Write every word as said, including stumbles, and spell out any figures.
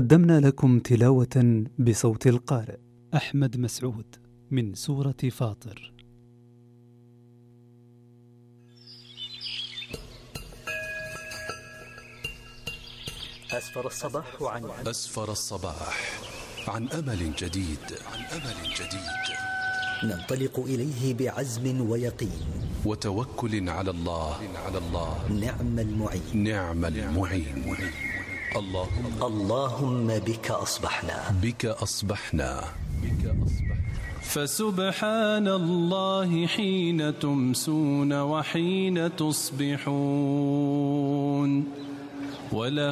قدمنا لكم تلاوة بصوت القارئ أحمد مسعود من سورة فاطر. أسفر الصباح عن أسفر الصباح عن أمل جديد عن أمل جديد ننطلق إليه بعزم ويقين وتوكل على الله على الله نعم المعين نعم المعين اللهم اللهم بك أصبحنا بك أصبحنا بك أصبحنا فسبحان الله حين تمسون وحين تصبحون ولا